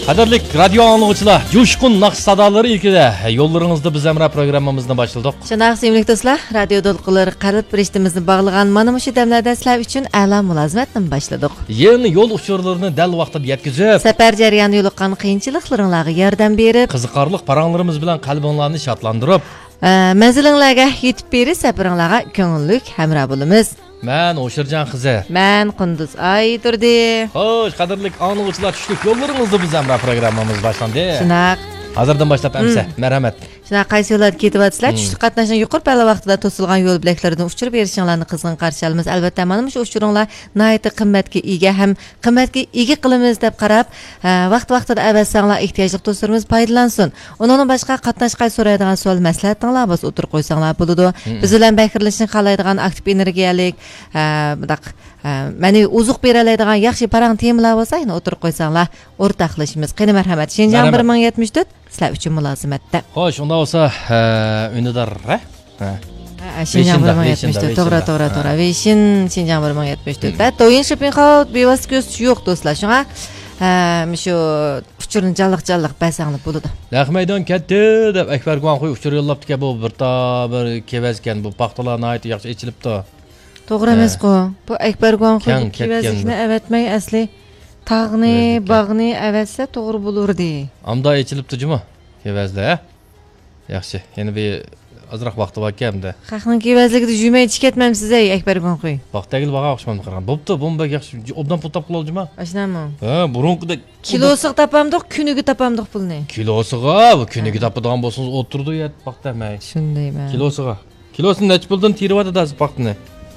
Qadrli radio anlıqçılar, coşkun naqsh sadalari ilkida yollarınızda biz Emra programmamızdan başladık. Şunaq sevimli dostlar, radio dolqulari qalb rishtimimizni bog'lagan mana shu damlarda sizlar uchun a'lo mulozimatdan başladık. Yeni yol uçurlarını dal vaqtida yetkizib, safar jarayonida yo'liqqan qiyinchiliklaringizga yordam berib, qiziqarli paranlarimiz bilan qalbinglarni shodlantirib, manzilingizga yetib berib, safaringizga ko'ngillik hamroh bo'lamiz. Men O'shirjon qizi. Men Qunduz Ayturdi. Xo'sh, qadrli anlıqçılar, tushlik yo'llaringizda biz Emra programmamiz boshlandi. Shunaq. Hozirdan boshlab amsa, marhamat. Shunaq qaysi yo'llarda ketyapsizlar? Tushlik qatnashgan yuqori palla vaqtida to'silgan yo'l bilaklaridan uchirib berishinglarni qizg'in qarshi olamiz. Albatta, mana shu uchuringlar nihoyatda qimmatga ega ham qimmatga ega qilamiz deb qarab, vaqt-vaqtida avatsanglar ehtiyojli do'stlarimiz foydalansin. Undan boshqa qatnashqay so'raydigan savol maslahatinglar biz o'tirib qo'ysanglar bo'ladi. Biz bilan bahirlashishni xohlaydigan aktiv energiyalik, bunaqa ma'naviy uzuq bera oladigan yaxshi parang temalar bo'lsa, yana o'tirib qo'ysanglar, o'rtoqlashimiz. Qani marhamat. Shinjang 1074 sizlar uchun mulozimatda. Xo'sh, unda bo'lsa, unidar, Shinjang 1074. To'g'ri. Veshin Shinjang 1074. Da Toyin shopping hall bevosita yo'q do'stlar. Shunga shu uchurni jalliq basanglab bo'ladi. Laqmaydon ketdi deb Akbargon qo'y uchur yo'llabdi-ku, bu bir kevazkan, bu paxtalarni aytib yaxshi echilibdi. To'g'ri emas-ku. Bu Akbargon qo'y kevazlikni avatmay asli tag'ni, bog'ni avatsa to'g'ri bo'lardi. Amda echilibdi-jimi? Kevazda, yaxshi. Yana bir azroq vaqti bor ekan-da. Xalqning kevazligida jumay ichib ketmamsiz ey Akbargon qo'y. Vaqtdagi baqa o'xshamadi qaragan. Bo'pti, bomba yaxshi obdan pul topib qoldimi? Ashnami? Burunqida kilosiga topamdiq, kuniga topamdiq pulni. Kilosiga, bu kuniga topadigan bo'lsangiz o'tirdi yet vaqtdamay. Shundayman. Kilosini necha puldan tirib dasiz vaqtni?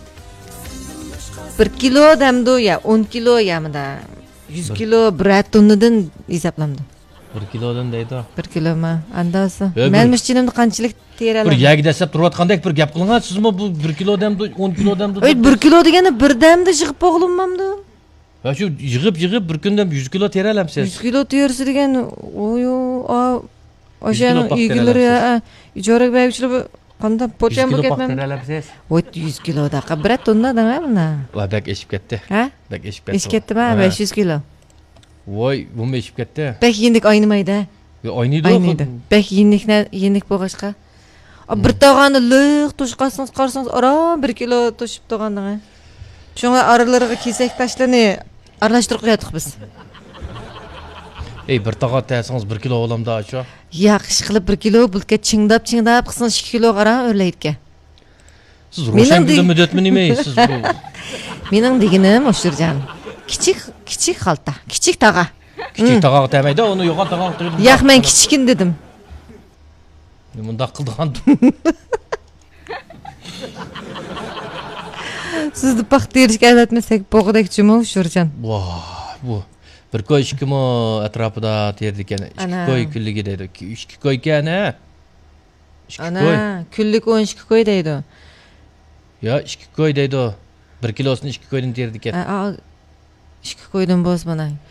1 kilo damdo ya 10 kilo yamida 100 kilo 1 tonnadan hisoblamdim. 1 kilodan deydi. 1 kiloma. Andasi. Men mishchinimni qanchalik teralam. Bir yagida desab turayotgandek bir gap qilgan, sizmi bu 1 kilodamda 10 kilodamda. 1 kilo degani birdamda yig'ib bo'g'linmamdi. Va shu yig'ib bir kunda 100 kilo teralamsiz. 100 kilo terisi degan o'shaning egilari ijara beruvchilar qanday pocham bo'lib ketmam. 100 kilo daqa 1 tonna dema bunda. Va bak eshib ketdi. Ha? Bak eshib ketdi. Eshib ketdimi? 500 kilo. Voy, bu eshib ketdi. Bak yendik oynamaydi. Oynaydi. Bak yendik bo'g'ashqa. Bir tog'ani liq to'shqasangiz qarsangiz aram 1 kilo to'shib tog'andan. Shunga aralariga kesak tashlarni aralashtirib qo'ydik biz. Bir tog'a tasangiz 1 kilo olamda shu. Yaxshi qilib 1 kilo bulka chingdab qilsangiz 2 kilo qara o'rlaydigan. Siz ro'shan ko'zim muddatmi nemaysiz bu? Mening deganim O'shirjon. Kichik xalta, kichik tog'a. Kichik tog'a demaydi, uni yo'g'on tog'a qilib. Yo'q, men kichikin dedim. Bunda qildigan. Sizni paxt terishga avatmasak, bo'g'dakchimi O'shirjon? Bu bir koy ishkimi atrofida terdi ekan. 2 koy kunligi deydi. 2 koy ekan, ha? 2 koy. Ana, kunlik 12 koy deydi. Ya 2 koy deydi. 1 kilosini 2 koydan terdi ekan. 2 koydan bo'z mana.